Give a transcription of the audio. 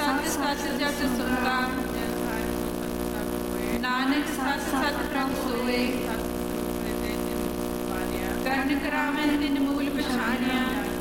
सत सत जस सुनता, नानक सत सत प्रभ सोए। कर्ण करावे तिन मूल पछानिया,